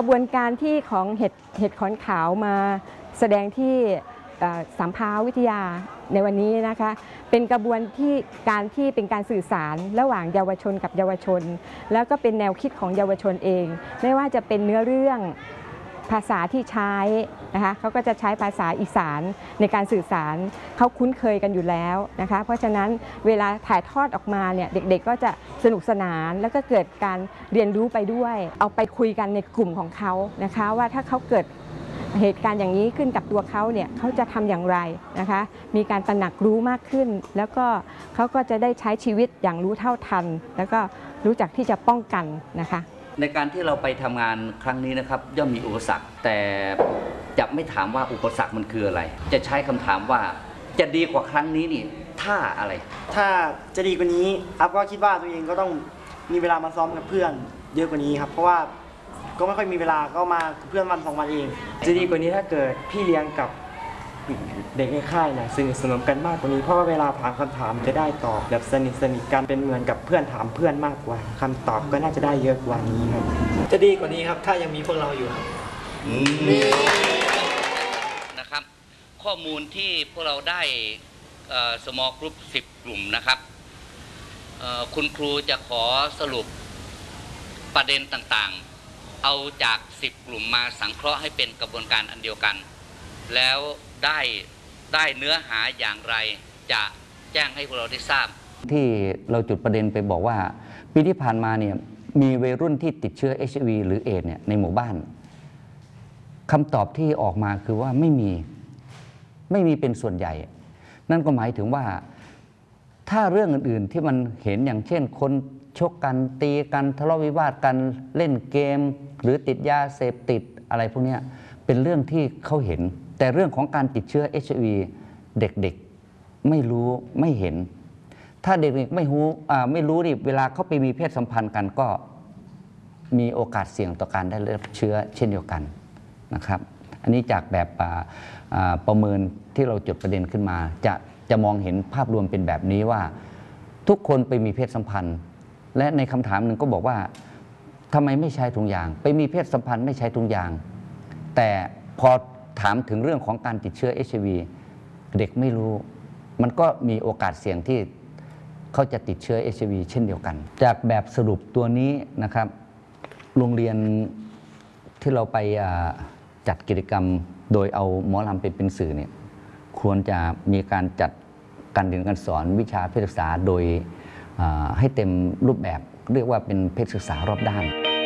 ระบวนการที่ของเห็ดขอนขาวมาแสดงที่สัมภาววิทยาในวันนี้นะคะเป็นกระบวนการที่เป็นการสื่อสารระหว่างเยาวชนกับเยาวชนแล้วก็เป็นแนวคิดของเยาวชนเองไม่ว่าจะเป็นเนื้อเรื่องภาษาที่ใช้นะคะเขาก็จะใช้ภาษาอีสานในการสื่อสารเขาคุ้นเคยกันอยู่แล้วนะคะเพราะฉะนั้นเวลาถ่ายทอดออกมาเนี่ยเด็กๆก็จะสนุกสนานแล้วก็เกิดการเรียนรู้ไปด้วยเอาไปคุยกันในกลุ่มของเขานะคะว่าถ้าเขาเกิดเหตุการณ์อย่างนี้ขึ้นกับตัวเขาเนี่ยเขาจะทำอย่างไรนะคะมีการตระหนักรู้มากขึ้นแล้วก็เขาก็จะได้ใช้ชีวิตอย่างรู้เท่าทันแล้วก็รู้จักที่จะป้องกันนะคะในการที่เราไปทำงานครั้งนี้นะครับย่อมมีอุปสรรคแต่จะไม่ถามว่าอุปสรรคมันคืออะไรจะใช้คำถามว่าจะดีกว่าครั้งนี้นี่ถ้าอะไรถ้าจะดีกว่านี้อัพก็คิดว่าตัวเองก็ต้องมีเวลามาซ้อมกับเพื่อนเยอะกว่านี้ครับเพราะว่าก็ไม่ค่อยมีเวลาก็มาเพื่อนวัน2 วันเองจะดีกว่านี้ถ้าเกิดพี่เลี้ยงกับเด็กในค่ายเนี่ยสนิทสนมกันมากกว่านี้เพราะว่าเวลาถามคำถามจะได้ตอบแบบสนิทกันเป็นเหมือนกับเพื่อนถามเพื่อนมากกว่าคำตอบก็น่าจะได้เยอะกว่านี้ครับจะดีกว่านี้ครับถ้ายังมีพวกเราอยู่ครับนะครับข้อมูลที่พวกเราได้small group 10 กลุ่มนะครับคุณครูจะขอสรุปประเด็นต่างๆเอาจาก10 กลุ่มมาสังเคราะห์ให้เป็นกระบวนการอันเดียวกันแล้วได้เนื้อหาอย่างไรจะแจ้งให้พวกเราได้ทราบที่เราจุดประเด็นไปบอกว่าปีที่ผ่านมาเนี่ยมีวัยรุ่นที่ติดเชื้อ HIV หรือเอดส์เนี่ยในหมู่บ้านคำตอบที่ออกมาคือว่าไม่มีเป็นส่วนใหญ่นั่นก็หมายถึงว่าถ้าเรื่องอื่นๆที่มันเห็นอย่างเช่นคนชกกันตีกันทะเลาะวิวาทกันเล่นเกมหรือติดยาเสพติดอะไรพวกนี้เป็นเรื่องที่เขาเห็นแต่เรื่องของการติดเชื้อ HIV เด็กๆไม่รู้ไม่เห็นถ้าเด็กๆไม่รู้ดิเวลาเขาไปมีเพศสัมพันธ์กันก็มีโอกาสเสี่ยงต่อการได้รับเชื้อเช่นเดียวกันนะครับอันนี้จากแบบประเมินที่เราจดประเด็นขึ้นมาจะมองเห็นภาพรวมเป็นแบบนี้ว่าทุกคนไปมีเพศสัมพันธ์และในคำถามหนึ่งก็บอกว่าทำไมไม่ใช้ถุงยางไปมีเพศสัมพันธ์ไม่ใช้ถุงยางแต่พอถามถึงเรื่องของการติดเชื้อ HIV เด็กไม่รู้มันก็มีโอกาสเสี่ยงที่เขาจะติดเชื้อ HIV เช่นเดียวกันจากแบบสรุปตัวนี้นะครับโรงเรียนที่เราไปจัดกิจกรรมโดยเอาหมอลำเป็นสื่อเนี่ยควรจะมีการจัดการเรียนการสอนวิชาเพศศึกษาโดยให้เต็มรูปแบบเรียกว่าเป็นเพศศึกษารอบด้าน